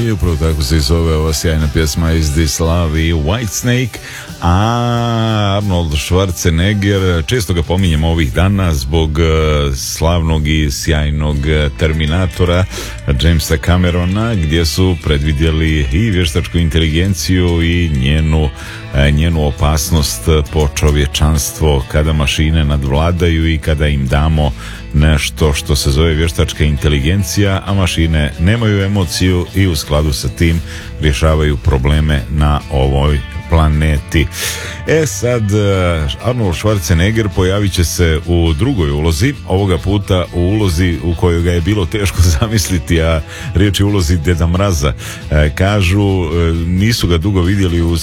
i upravo tako se zove ova sjajna pjesma Is This Love i Whitesnake. A Arnold Schwarzenegger, često ga pominjemo ovih dana zbog slavnog i sjajnog Terminatora Jamesa Camerona, gdje su predvidjeli i vještačku inteligenciju i njenu opasnost po čovječanstvo kada mašine nadvladaju i kada im damo nešto što se zove vještačka inteligencija, a mašine nemaju emociju i u skladu sa tim rješavaju probleme na ovoj planeti. Sad Arnold Schwarzenegger pojavit će se u drugoj ulozi, ovoga puta u ulozi u kojoj ga je bilo teško zamisliti, a riječ je o ulozi Deda Mraza. Kažu, nisu ga dugo vidjeli u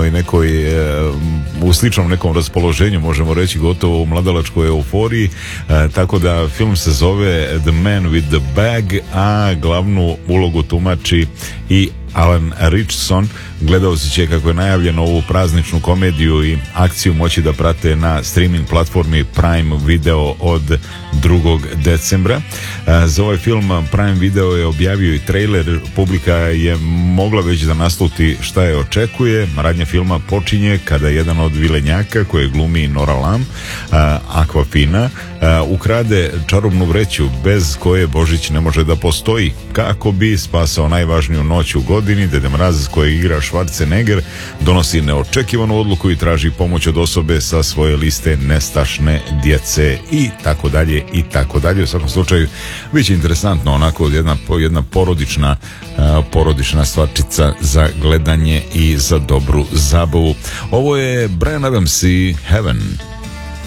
sličnom nekom raspoloženju, možemo reći gotovo u mladalačkoj euforiji, tako da film se zove The Man with the Bag, a glavnu ulogu tumači i Alan Ritchson. Gledaoci će, kako je najavljeno, ovu prazničnu komediju i akciju moći da prate na streaming platformi Prime Video od 2. decembra. Za ovaj film Prime Video je objavio i trailer, publika je mogla već da nasluti šta je očekuje. Radnja filma počinje kada jedan od vilenjaka koje glumi Nora Lam, Aquafina, ukrade čarobnu vreću bez koje Božić ne može da postoji. Kako bi spasao najvažniju noć u godini, Deda Mraz, kojeg igra Schwarzenegger, donosi neočekivanu odluku i traži pomoć od osobe sa svoje liste nestašne djece i tako dalje i tako dalje. U svakom slučaju bit će interesantno, onako jedna porodična stvarčica za gledanje i za dobru zabavu. Ovo je Bryan Adams i Heaven.